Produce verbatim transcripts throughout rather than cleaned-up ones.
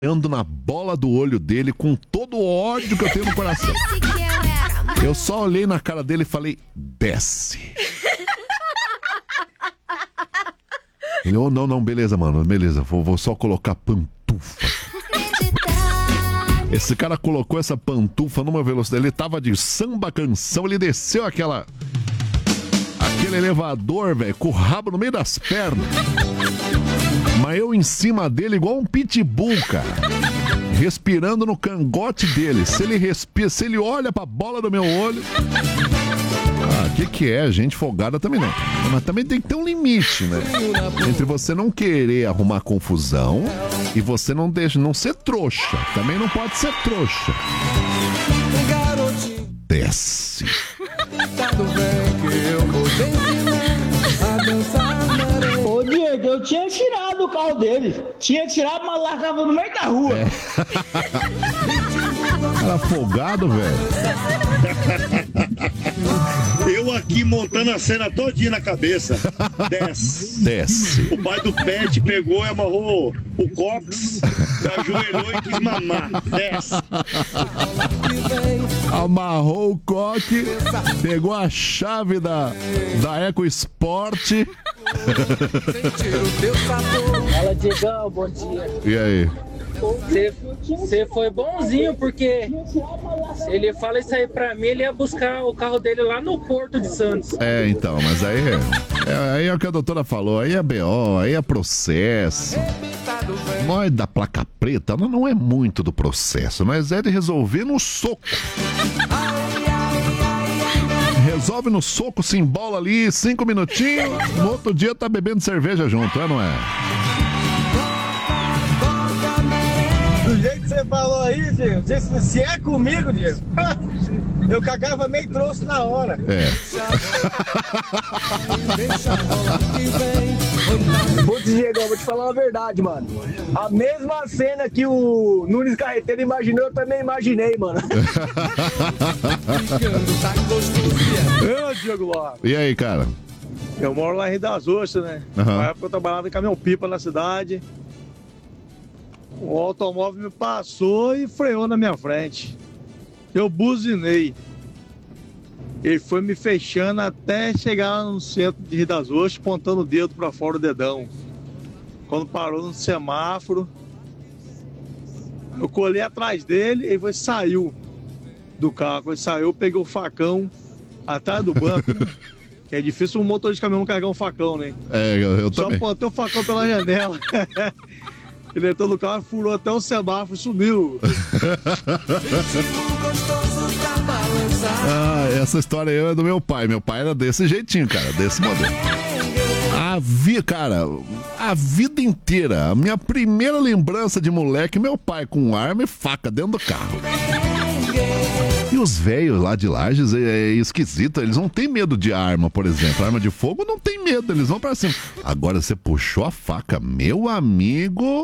ando na bola do olho dele com todo o ódio que eu tenho no coração. Eu só olhei na cara dele e falei, desce. Ele, oh, não, não, beleza, mano, beleza, vou, vou só colocar pantufa. Esse cara colocou essa pantufa numa velocidade, ele tava de samba canção, ele desceu aquela... aquele elevador, velho, com o rabo no meio das pernas. Mas eu em cima dele igual um pitbull, cara. Respirando no cangote dele. Se ele respira, se ele olha pra bola do meu olho... Ah, o que que é? Gente folgada também não. Mas também tem que ter um limite, né? Entre você não querer arrumar confusão e você não, deixa, não ser trouxa. Também não pode ser trouxa. Desce. Ô Diego, eu tinha tirado o carro dele. Tinha tirado, mas largava no meio da rua. É. Cara folgado, velho. Eu aqui montando a cena todinha na cabeça. Desce. Desce. O pai do pet pegou e amarrou o cóccix, ajoelhou e quis mamar. Desce. Amarrou o coque, pegou a chave da, da Eco Sport. Fala, Diegão, bom dia. E aí? Você foi bonzinho, porque ele fala isso aí pra mim, ele ia buscar o carro dele lá no Porto de Santos. É, então, mas aí é, é, aí é o que a doutora falou, aí é B O, aí é processo. Nós da placa preta não, não é muito do processo, mas é de resolver no soco. Resolve no soco, se embola ali, cinco minutinhos, no outro dia tá bebendo cerveja junto, é, não é? Do jeito que você falou aí, Diego, se, se é comigo, Diego, eu cagava meio troço na hora. É. Putz, Diego, eu vou te falar uma verdade, mano. A mesma cena que o Nunes Carreteiro imaginou, eu também imaginei, mano. Ô, Diego Lopes. E aí, cara? Eu moro lá em Rio das Ostras, né? Uhum. Na época eu trabalhava em caminhão-pipa na cidade. O automóvel me passou e freou na minha frente. Eu buzinei. Ele foi me fechando até chegar lá no centro de Rio das Ostras, pontando o dedo pra fora, o dedão. Quando parou no semáforo, eu colei atrás dele e ele saiu do carro. Quando ele saiu, eu peguei o facão atrás do banco, né? Que é difícil um motorista de caminhão carregar um facão, né? É, eu, eu Só também. Só apontei o facão pela janela. Ele entrou no carro, furou até o semáforo e sumiu. Ah, essa história aí é do meu pai. Meu pai era desse jeitinho, cara, desse modelo. A vida, cara, a vida inteira, a minha primeira lembrança de moleque, meu pai com arma e faca dentro do carro. E os velhos lá de Lages é, é esquisito, eles não têm medo de arma, por exemplo. Arma de fogo não tem medo, eles vão pra cima. Agora você puxou a faca, meu amigo.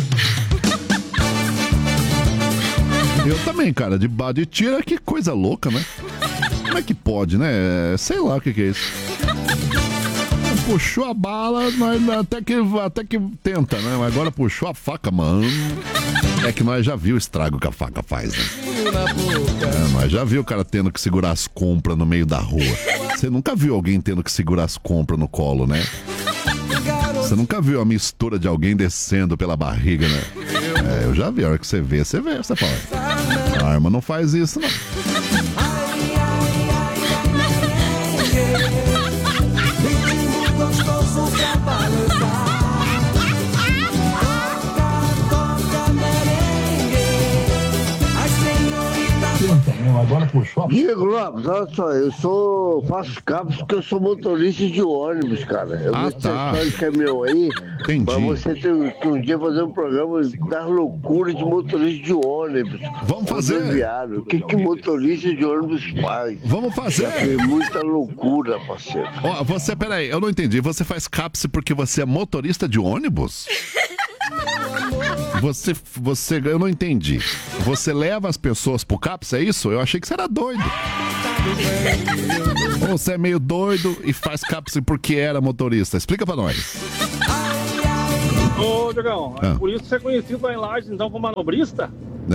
Eu também, cara, de bala de tiro, que coisa louca, né? Como é que pode, né? Sei lá o que, que é isso. Puxou a bala, nós até que, até que tenta, né? Mas agora puxou a faca, mano. É que nós já viu o estrago que a faca faz, né? É, nós já viu o cara tendo que segurar as compras no meio da rua. Você nunca viu alguém tendo que segurar as compras no colo, né? Você nunca viu a mistura de alguém descendo pela barriga, né? É, eu já vi, a hora que você vê, você vê, você fala. A arma não faz isso, não. Agora puxou. Diego Lopes, olha só, eu sou. Faço cabos porque eu sou motorista de ônibus, cara. Eu ah, vi tá. essa história de caminhão aí. Entendi. Pra você ter que um dia fazer um programa das loucuras de motorista de ônibus. Vamos fazer. O que que motorista de ônibus faz? Vamos fazer. É muita loucura, parceiro. Ó, você, peraí, eu não entendi. Você faz CAPS porque você é motorista de ônibus? Você, você, eu não entendi. Você leva as pessoas pro CAPS, é isso? Eu achei que você era doido. Ou você é meio doido e faz CAPS porque era motorista? Explica pra nós. Ô, Diogão, Ah. por isso você é conhecido lá em Lages, então, como manobrista?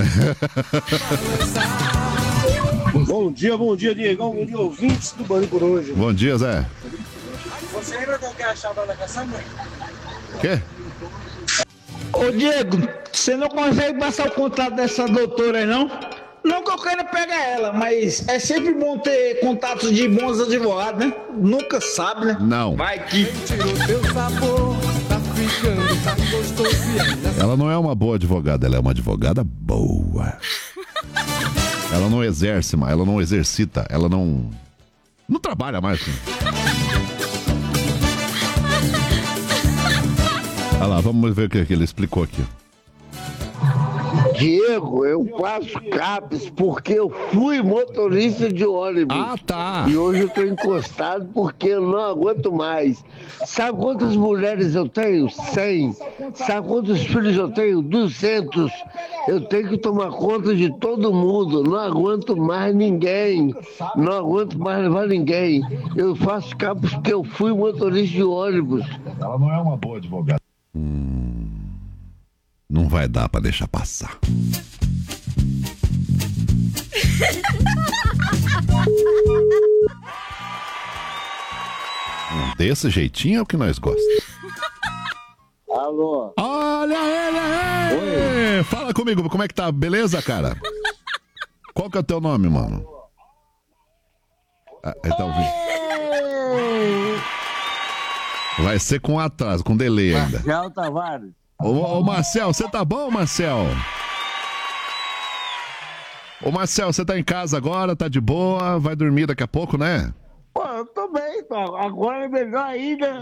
Bom dia, bom dia, Diegão. Bom dia, ouvintes do Bando por hoje. Bom dia, Zé. Você lembra qual que é a chave da canção, mãe? Quê? Ô Diego, você não consegue passar o contato dessa doutora aí, não? Não que eu queira pegar ela, mas é sempre bom ter contatos de bons advogados, né? Nunca sabe, né? Não. Vai que... Ela não é uma boa advogada, ela é uma advogada boa. Ela não exerce mais, ela não exercita, ela não. Não trabalha mais. Assim. Olha lá, vamos ver o que, que ele explicou aqui. Diego, eu faço CAPES porque eu fui motorista de ônibus. Ah, tá. E hoje eu tô encostado porque eu não aguento mais. Sabe quantas mulheres eu tenho? cem. Sabe quantos filhos eu tenho? duzentos. Eu tenho que tomar conta de todo mundo. Não aguento mais ninguém. Não aguento mais levar ninguém. Eu faço CAPES porque eu fui motorista de ônibus. Ela não é uma boa advogada. Hum... Não vai dar pra deixar passar. Desse jeitinho é o que nós gostamos. Alô? Olha ele aí! Fala comigo, como é que tá? Beleza, cara? Qual que é o teu nome, mano? Ah, ele tá ouvindo. Vai ser com atraso, com delay ainda. Marcel Tavares. Ô, ô Marcel, você tá bom, Marcel? Ô Marcel, você tá em casa agora, tá de boa, vai dormir daqui a pouco, né? Pô, eu tô bem, tô. Agora é melhor ainda.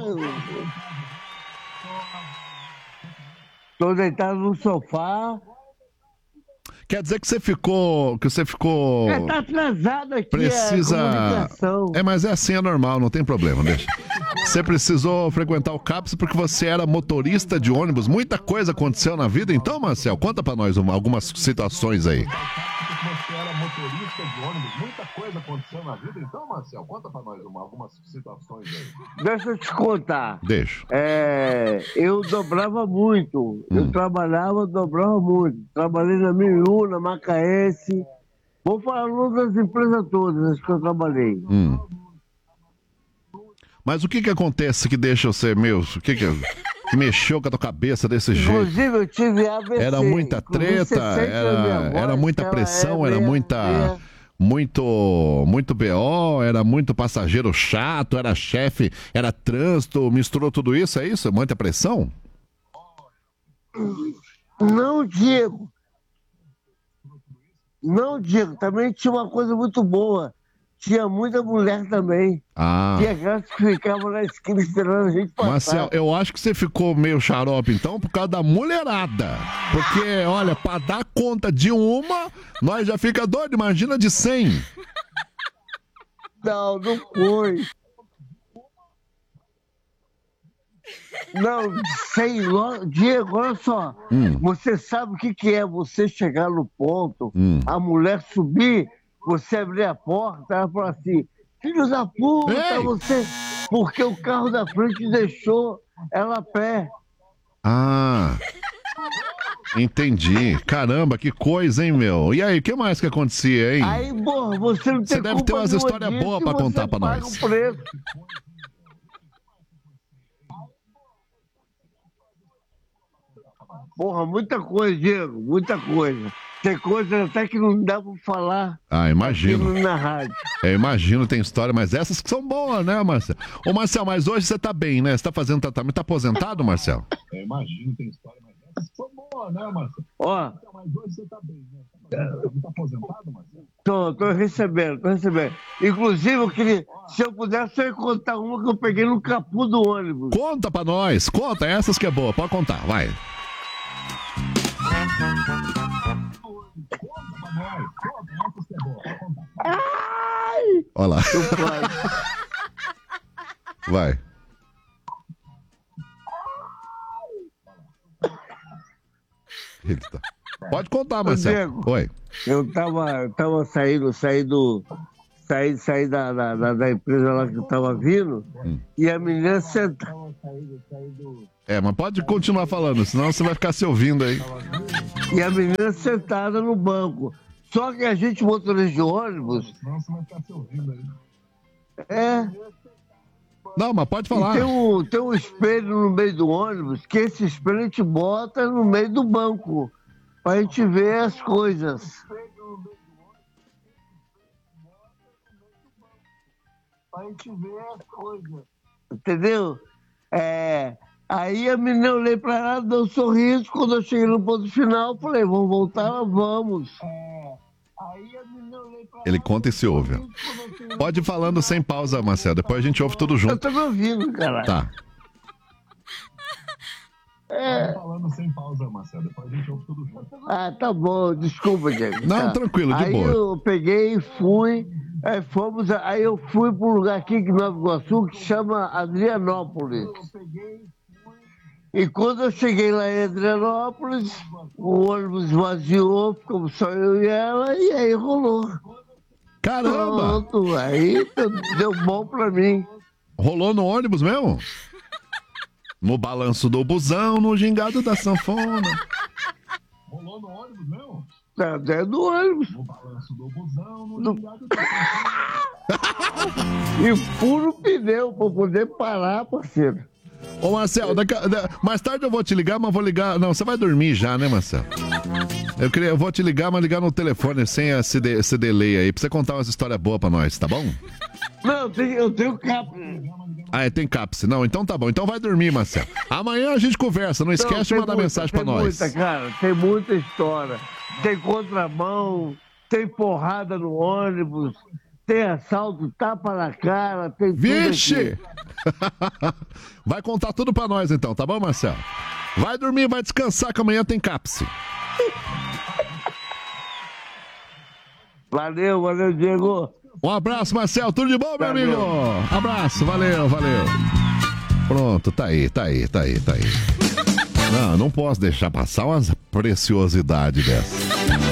Tô deitado no sofá. Quer dizer que você ficou. Que você ficou. É, tá atrasado aqui. Precisa. A comunicação. É, mas é assim, é normal, não tem problema, deixa. Você precisou frequentar o CAPES porque você era motorista de ônibus. Muita coisa aconteceu na vida, então, Marcel, conta pra nós uma, algumas situações aí. Você era motorista de ônibus, muita coisa aconteceu na vida, então, Marcel, conta pra nós uma, algumas situações aí. Deixa eu te contar. Deixa. É, eu dobrava muito. Hum. Eu trabalhava, dobrava muito. Trabalhei na Miru, na Macaense. Vou falar das empresas todas que eu trabalhei. Hum. Mas o que que acontece que deixa você, meu, o que que, que mexeu com a tua cabeça desse jeito? Inclusive eu tive A V C. Era muita treta, era, era muita pressão, era muita, muito, muito B O, era muito passageiro chato, era chefe, era trânsito, misturou tudo isso, é isso? Muita pressão? Não, Diego. Não, Diego, também tinha uma coisa muito boa. Tinha muita mulher também. Ah. Tinha aquelas que ficavam na esquina esperando a gente passar. Marcel, eu acho que você ficou meio xarope, então, por causa da mulherada. Porque, olha, pra dar conta de uma, nós já fica doido, imagina de cem. Não, não foi. Não, sei lá. Diego, olha só. Hum. Você sabe o que, que é você chegar no ponto, hum. a mulher subir, você abrir a porta, ela fala assim, filho da puta, Ei! você... Porque o carro da frente deixou ela a pé. Ah, entendi. Caramba, que coisa, hein, meu? E aí, o que mais que acontecia, hein? Aí, porra, você não tem Você deve ter umas histórias boas pra contar pra nós. Paga o preço. Porra, muita coisa, Diego, muita coisa. Tem coisa até que não dá pra falar. Ah, imagino. Na rádio. Eu imagino, tem história, mas essas que são boas, né, Marcel? Ô, Marcel, mas hoje você tá bem, né? Você tá fazendo tratamento, tá aposentado, Marcel? Eu imagino, tem história, mas essas que são boas, né, Marcel? Ó. Mas hoje você tá bem, né? Tá aposentado, Marcel? Tô, tô recebendo, tô recebendo. Inclusive, eu queria, se eu pudesse, eu ia contar uma que eu peguei no capô do ônibus. Conta pra nós, conta, essas que é boa, pode contar, vai. Ai! Olha lá. Vai. Pode contar, Marcelo. Oi. Eu tava, eu tava saindo, saindo, saí, saí da, da, da, da empresa lá que eu tava vindo, hum. e a menina sentada. É, mas pode continuar falando, senão você vai ficar se ouvindo aí. E a menina sentada no banco. Só que a gente, motorista de ônibus... Senão você vai ficar se ouvindo aí. É... Não, mas pode falar. Tem um, tem um espelho no meio do ônibus, que esse espelho a gente bota no meio do banco, pra gente ver as coisas. Pra gente ver as coisas. Entendeu? É, aí a menina, eu olhei pra ela, deu um sorriso. Quando eu cheguei no ponto final, eu falei, vamos voltar? Vamos. É, aí a menina, eu olhei pra ela, ele conta e se ouve. Pode ir falando sem pausa, Marcelo. Depois a gente ouve tudo junto. Eu tô me ouvindo, caralho. Tá. É. Pode ir falando sem pausa, Marcelo. Depois a gente ouve tudo junto. Ah, tá bom. Desculpa, Diego. Não, tá. tranquilo, de aí boa. Aí eu peguei e fui. Aí fomos, aí eu fui para um lugar aqui em Nova Iguaçu que chama Adrianópolis. E quando eu cheguei lá em Adrianópolis, o ônibus esvaziou, ficou só eu e ela, e aí rolou. Caramba! Pronto, aí deu bom pra mim. Rolou no ônibus mesmo? No balanço do busão, no gingado da sanfona. Rolou no ônibus mesmo? Até do ônibus. No balanço do busão, no do... gingado da sanfona. E puro pneu pra poder parar, parceiro. Ô, Marcelo, daqui a, da, mais tarde eu vou te ligar, mas vou ligar... Não, você vai dormir já, né, Marcelo? Eu, queria, eu vou te ligar, mas ligar no telefone sem esse, de, esse delay aí, pra você contar umas histórias boas pra nós, tá bom? Não, eu tenho, eu tenho capa. Ah, é, tem cápsula. Não, então tá bom. Então vai dormir, Marcelo. Amanhã a gente conversa. Não esquece não, de mandar muita, mensagem pra nós. Tem muita, cara. Tem muita história. Tem contramão, tem porrada no ônibus, tem assalto, tapa na cara, tem Vixe! tudo aqui. Vai contar tudo pra nós então, tá bom, Marcelo? Vai dormir, vai descansar, que amanhã tem cápsula. Valeu, valeu, Diego. Um abraço, Marcelo. Tudo de bom, meu valeu. amigo? Abraço, valeu, valeu. Pronto, tá aí, tá aí, tá aí, tá aí. Não, não posso deixar passar umas preciosidades dessas.